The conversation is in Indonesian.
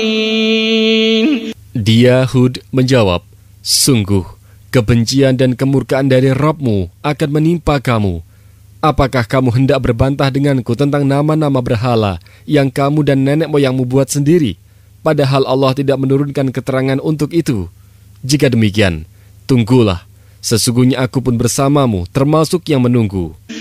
Dia Hud menjawab, "Sungguh, kebencian dan kemurkaan dari Rabb-Mu akan menimpa kamu. Apakah kamu hendak berbantah denganku tentang nama-nama berhala yang kamu dan nenek moyangmu buat sendiri, padahal Allah tidak menurunkan keterangan untuk itu? Jika demikian, tunggulah, sesungguhnya aku pun bersamamu, termasuk yang menunggu."